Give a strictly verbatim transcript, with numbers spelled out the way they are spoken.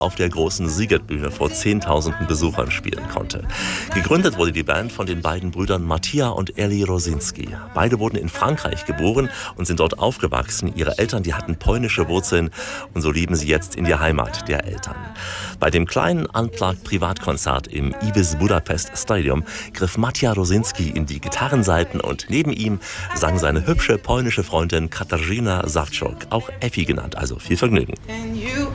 auf der großen Sziget-Bühne vor Zehntausenden Besuchern spielen konnte. Gegründet wurde die Band von den beiden Brüdern Mattia und Eli Rosinski. Beide wurden in Frankreich geboren und sind dort aufgewachsen. Ihre Eltern, die hatten polnische Wurzeln und so leben sie jetzt in der Heimat der Eltern. Bei dem kleinen Unplugged-Privatkonzert im Ibis Budapest Stadium griff Mattia Rosinski in die Gitarrensaiten und neben ihm sang seine hübsche polnische Freundin Katarzyna Sawczuk, auch Effi genannt. Also viel Vergnügen.